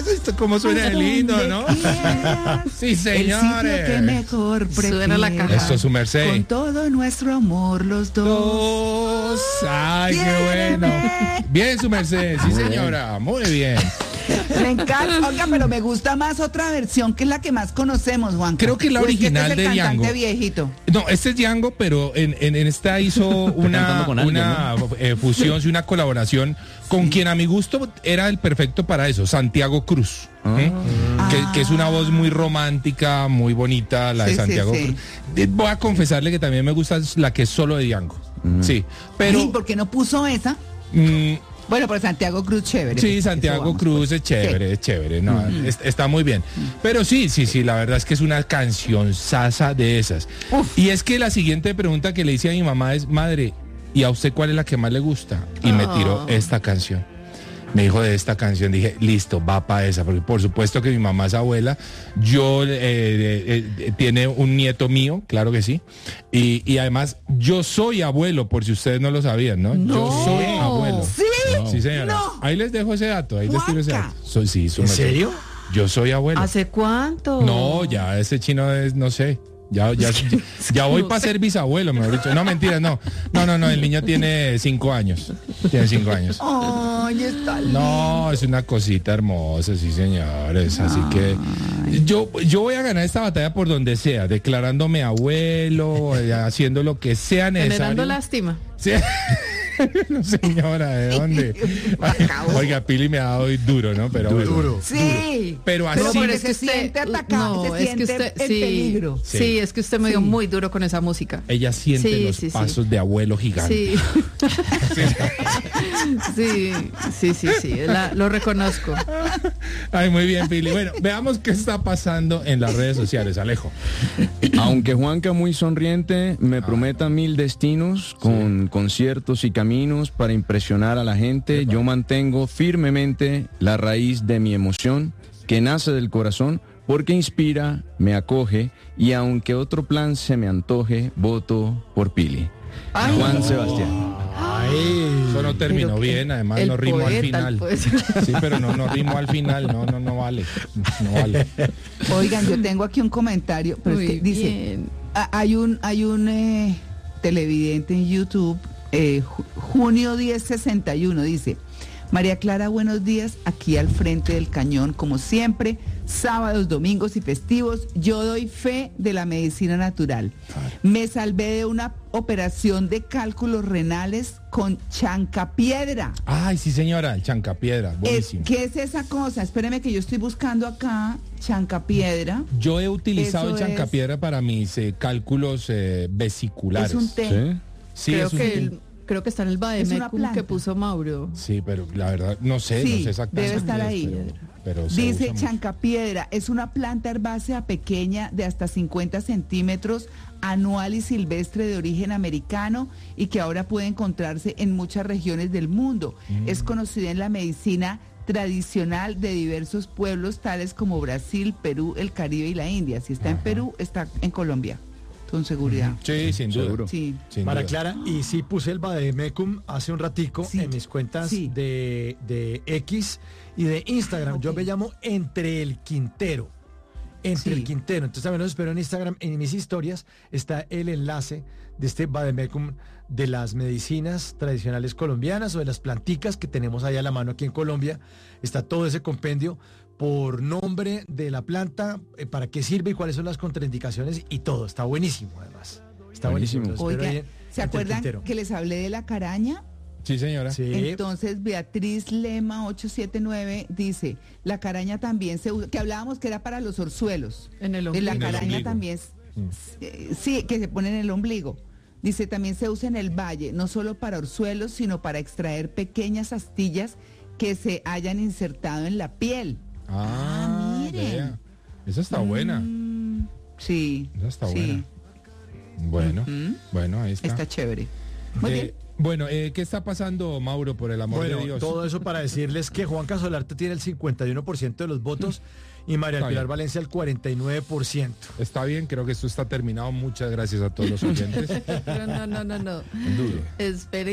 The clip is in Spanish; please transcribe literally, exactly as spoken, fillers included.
Esto cómo suena de lindo, ¿no? Sí, señores. El sitio que mejor suena la caja. Esto es su merced. Con todo nuestro amor, los dos. Dos. Ay, qué bueno. Bien, su merced. Sí, señora. Muy bien. Me encanta, oiga, pero me gusta más otra versión que es la que más conocemos, Juan. Creo que es la original de Django. Viejito. No, este es Django, pero en, en, en esta hizo una, alguien, una ¿no? eh, fusión y una colaboración con sí. quien a mi gusto era el perfecto para eso, Santiago Cruz. ¿eh? Ah. Que, que es una voz muy romántica, muy bonita, la sí, de Santiago sí, Cruz. Sí. Voy a confesarle que también me gusta la que es solo de Django. Uh-huh. Sí, pero... ¿Y por qué no puso esa? Mmm, Bueno, pero Santiago Cruz, chévere. Sí, Santiago vamos, Cruz pues. es chévere, sí. es chévere, no, mm. es, está muy bien. Mm. Pero sí, sí, sí, la verdad es que es una canción sasa de esas. Uf. Y es que la siguiente pregunta que le hice a mi mamá es, madre, ¿y a usted cuál es la que más le gusta? Y oh. me tiró esta canción. Me dijo de esta canción, dije, listo, va para esa, porque por supuesto que mi mamá es abuela, yo eh, eh, eh, tiene un nieto mío, claro que sí, y, y además yo soy abuelo, por si ustedes no lo sabían, ¿no? no. Yo soy abuelo. ¿Sí? No. Sí, señora. No. Ahí les dejo ese dato, ahí Guaca. les tiro ese dato. Soy, sí, ¿En serio? Yo soy abuelo. ¿Hace cuánto? No, ya ese chino es, no sé. Ya, ya, ya, ya voy para ser bisabuelo, mejor dicho. No, mentira, no. No, no, no, el niño tiene cinco años. Tiene cinco años. Ay, está lindo. No, es una cosita hermosa, sí, señores. Así que yo, yo voy a ganar esta batalla por donde sea, declarándome abuelo, haciendo lo que sea necesario. Generando lástima. Sí. No, señora, ¿de dónde? Oiga, Pili me ha dado duro, ¿no? Pero duro. Bueno, duro. Sí. Pero así. Pero porque es que se siente atacado, no, se es siente que usted, el sí, peligro. Sí. sí, es que usted me dio sí. muy duro con esa música. Ella siente sí, los sí, pasos sí. de abuelo gigante. Sí. sí, sí, sí, sí, la, lo reconozco. Ay, muy bien, Pili. Bueno, veamos qué está pasando en las redes sociales, Alejo. Aunque Juanca muy sonriente me prometa mil destinos con sí. conciertos y caminos para impresionar a la gente, yo mantengo firmemente la raíz de mi emoción que nace del corazón porque inspira, me acoge y aunque otro plan se me antoje, voto por Pili. Ay, Juan no. Sebastián. Ay, eso no terminó bien, además no rimó al final. Sí, pero no, no rimó al final, no, no, no vale. No vale. Oigan, yo tengo aquí un comentario, pero es que dice, hay un, hay un eh, televidente en YouTube. Eh, junio diez sesenta y uno dice: María Clara, buenos días, aquí al frente del cañón, como siempre, sábados, domingos y festivos, yo doy fe de la medicina natural. Me salvé de una operación de cálculos renales con chancapiedra. Ay, sí, señora, el chancapiedra, buenísimo. Es, ¿Qué es esa cosa? Espéreme que yo estoy buscando acá chancapiedra. Yo he utilizado Eso el chancapiedra es... para mis eh, cálculos eh, vesiculares. Es un té. ¿Sí? Sí, creo, es un que té. el, creo que está en el Bademecum que puso Mauro. Sí, pero la verdad, no sé, sí, no sé exactamente. Debe estar ahí. Pero, pero dice chancapiedra, es una planta herbácea pequeña de hasta cincuenta centímetros, anual y silvestre de origen americano y que ahora puede encontrarse en muchas regiones del mundo. Mm. Es conocida en la medicina tradicional de diversos pueblos tales como Brasil, Perú, el Caribe y la India. Si está Ajá. en Perú, está en Colombia. Con seguridad. Sí, sin duda. Sí. Sin María duda. Clara, y sí puse el Bademecum hace un ratico sí. en mis cuentas sí. de, de X y de Instagram. Okay. Yo me llamo Entre el Quintero. Entre sí. el Quintero. Entonces también los espero en Instagram. En mis historias está el enlace de este Bademecum de las medicinas tradicionales colombianas o de las planticas que tenemos ahí a la mano aquí en Colombia. Está todo ese compendio por nombre de la planta, eh, para qué sirve y cuáles son las contraindicaciones y todo. Está buenísimo, además. Está buenísimo. buenísimo. Oiga, en, ¿se acuerdan que les hablé de la caraña? Sí, señora. Sí. Entonces, Beatriz Lema ocho siete nueve dice, la caraña también se usa, que hablábamos que era para los orzuelos. En el ombligo. En la caraña también, mm. eh, sí, que se pone en el ombligo. Dice, también se usa en el valle, no solo para orzuelos, sino para extraer pequeñas astillas que se hayan insertado en la piel. Ah, ah miren. Vea. Esa está mm, buena. Sí. Esa está sí. buena. Bueno, uh-huh. bueno, ahí está. Está chévere. Muy eh, bien. Bueno, eh, ¿qué está pasando, Mauro, por el amor bueno, de Dios? Todo eso para decirles que Juan Casolarte tiene el cincuenta y uno por ciento de los votos y María está Pilar bien. Valencia el cuarenta y nueve por ciento. Está bien, creo que esto está terminado. Muchas gracias a todos los oyentes. No, no, no, no. no. Duro. Espere.